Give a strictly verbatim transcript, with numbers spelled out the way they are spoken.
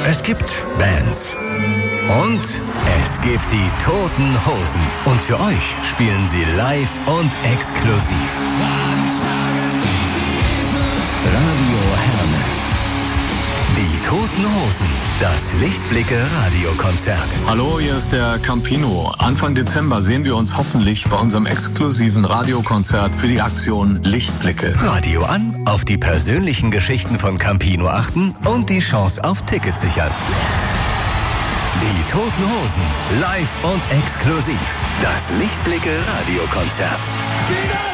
Es gibt Bands. Und es gibt die Toten Hosen. Und für euch spielen sie live und exklusiv. Radio Herne. Die Toten Hosen. Das Lichtblicke-Radiokonzert. Hallo, hier ist der Campino. Anfang Dezember sehen wir uns hoffentlich bei unserem exklusiven Radiokonzert für die Aktion Lichtblicke. Radio an, auf die persönlichen Geschichten von Campino achten und die Chance auf Tickets sichern. Die Toten Hosen, live und exklusiv. Das Lichtblicke-Radiokonzert.